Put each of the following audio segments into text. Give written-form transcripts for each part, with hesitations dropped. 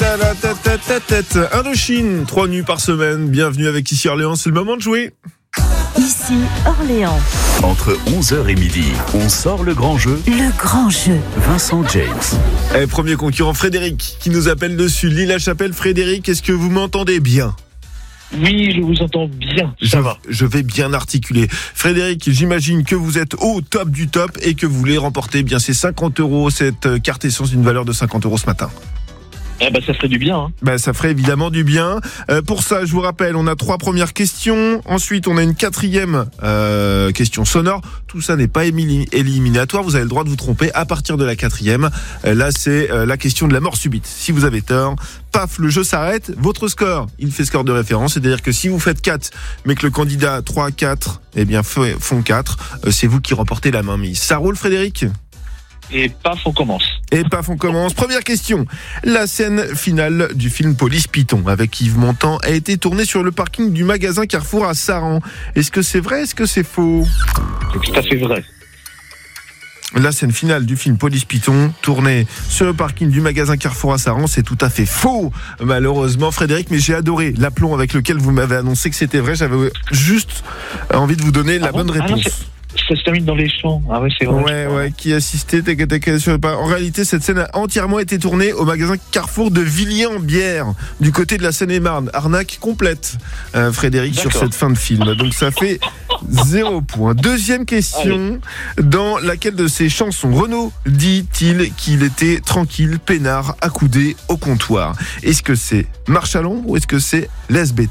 Indochine, 3 nuits par semaine. Bienvenue avec Ici Orléans, c'est le moment de jouer. Ici Orléans. Entre 11h et midi, on sort le grand jeu. Le grand jeu. Vincent James. Premier concurrent, Frédéric, qui nous appelle dessus Lille-la-Chapelle. Frédéric, est-ce que vous m'entendez bien ? Oui, je vous entends bien, ça va. Je vais bien articuler. Frédéric, j'imagine que vous êtes au top du top et que vous voulez remporter bien ces 50 €, cette carte essence d'une valeur de 50 € ce matin. Ça ferait du bien. Ça ferait évidemment du bien. Pour ça, je vous rappelle, on a 3 premières questions. Ensuite, on a une 4e question sonore. Tout ça n'est pas éliminatoire. Vous avez le droit de vous tromper à partir de la 4e. Là, c'est la question de la mort subite. Si vous avez tort, paf, le jeu s'arrête. Votre score, il fait score de référence. C'est-à-dire que si vous faites 4, mais que le candidat 3, 4, font 4, c'est vous qui remportez la mainmise. Ça roule, Frédéric ? Et paf, on commence. Première question. La scène finale du film Police Python avec Yves Montand a été tournée sur le parking du magasin Carrefour à Saran. Est-ce que c'est vrai ? Est-ce que c'est faux ? C'est tout à fait vrai. La scène finale du film Police Python tournée sur le parking du magasin Carrefour à Saran, c'est tout à fait faux, malheureusement, Frédéric, mais j'ai adoré l'aplomb avec lequel vous m'avez annoncé que c'était vrai. J'avais juste envie de vous donner la bonne réponse. Ça se termine dans les champs. Ah ouais, c'est vrai. Ouais, qui assistait en réalité, cette scène a entièrement été tournée au magasin Carrefour de Villiers-en-Bière, du côté de la Seine-et-Marne. Arnaque complète, Frédéric, sur cette fin de film. Donc ça fait 0 point. Deuxième question. Allez. Dans laquelle de ces chansons Renaud dit-il qu'il était tranquille, peinard, accoudé au comptoir ? Est-ce que c'est Marche à l'ombre ou est-ce que c'est Laisse béton ?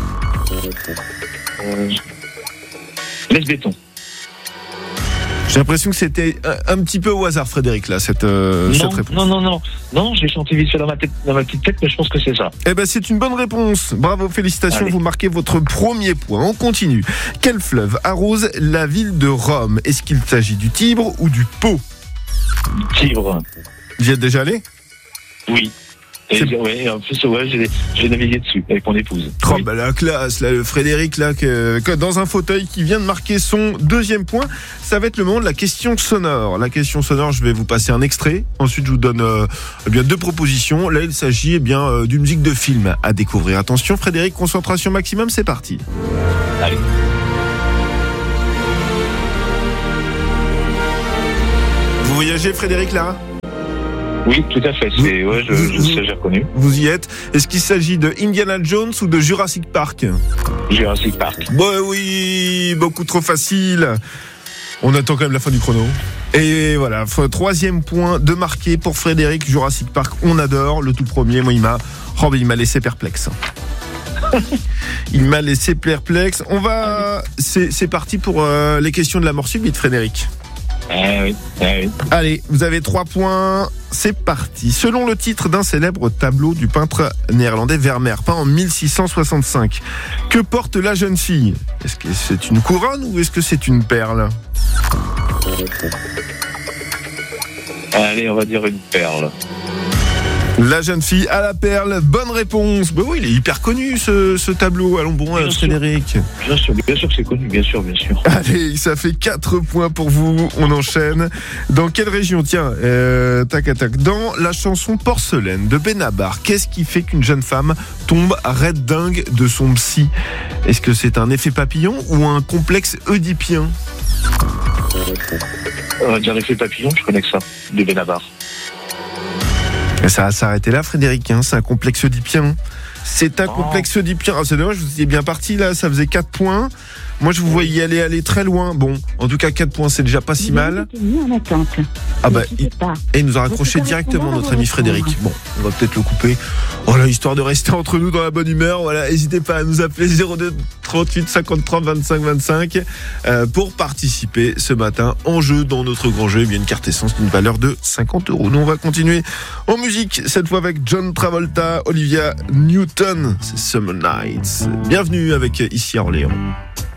Laisse béton. J'ai l'impression que c'était un petit peu au hasard, Frédéric, là, cette réponse. Non, j'ai chanté vite fait dans ma petite tête, mais je pense que c'est ça. C'est une bonne réponse. Bravo, félicitations, allez. Vous marquez votre premier point. On continue. Quel fleuve arrose la ville de Rome ? Est-ce qu'il s'agit du Tibre ou du Pô ? Tibre. Vous y êtes déjà allé ? Oui. Et en plus, j'ai navigué dessus avec mon épouse. Oh, la classe, là, le Frédéric, là, dans un fauteuil qui vient de marquer son 2e point. Ça va être le moment de la question sonore. La question sonore, je vais vous passer un extrait. Ensuite, je vous donne 2 propositions. Là, il s'agit d'une musique de film à découvrir. Attention, Frédéric, concentration maximum, c'est parti. Allez. Vous voyagez, Frédéric, là ? Oui, tout à fait. J'ai reconnu. Vous y êtes. Est-ce qu'il s'agit de Indiana Jones ou de Jurassic Park ? Jurassic Park. Oui, beaucoup trop facile. On attend quand même la fin du chrono. Et voilà, 3e point de marqué pour Frédéric. Jurassic Park, on adore. Le tout premier, moi, il m'a laissé perplexe. Il m'a laissé perplexe. C'est parti pour les questions de la mort subite, Frédéric. Oui. Allez, vous avez 3 points, c'est parti. Selon le titre d'un célèbre tableau du peintre néerlandais Vermeer, peint en 1665, que porte la jeune fille ? Est-ce que c'est une couronne ou est-ce que c'est une perle ? Allez, on va dire une perle. La jeune fille à la perle, bonne réponse. Oui, il est hyper connu ce tableau. Allons bon, Frédéric. Bien sûr que c'est connu, bien sûr. Allez, ça fait 4 points pour vous, on enchaîne. Dans quelle région ? Tiens, dans la chanson Porcelaine de Benabar, qu'est-ce qui fait qu'une jeune femme tombe raide dingue de son psy ? Est-ce que c'est un effet papillon ou un complexe oedipien ? On va dire effet papillon, je connais que ça, de Benabar. Ça va s'arrêter là, Frédéric, c'est un complexe oedipien. C'est un complexe oedipien. C'est dommage, vous étiez bien parti là, ça faisait 4 points. Moi, je vous voyais aller très loin. Bon, en tout cas, 4 points, c'est déjà pas si mal. Il nous a raccroché directement, notre ami Frédéric. Bon, on va peut-être le couper. Voilà, histoire de rester entre nous dans la bonne humeur. Voilà, n'hésitez pas à nous appeler 02 38 53 25 25 pour participer ce matin en jeu dans notre grand jeu. Bien une carte essence d'une valeur de 50 €. Nous, on va continuer en musique, cette fois avec John Travolta, Olivia Newton. C'est Summer Nights. Bienvenue avec Ici Orléans.